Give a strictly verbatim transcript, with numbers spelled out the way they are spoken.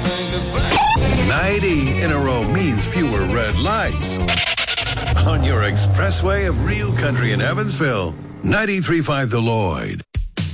ninety in a row means fewer red lights on your expressway of real country in Evansville. ninety-three point five The Lloyd.